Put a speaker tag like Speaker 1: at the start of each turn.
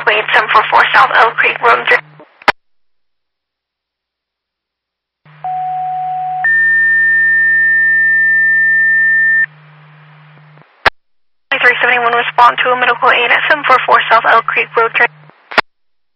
Speaker 1: medical aid 744 South Elk Creek Road. 371 respond to a medical aid at 744 South Elk Creek Road.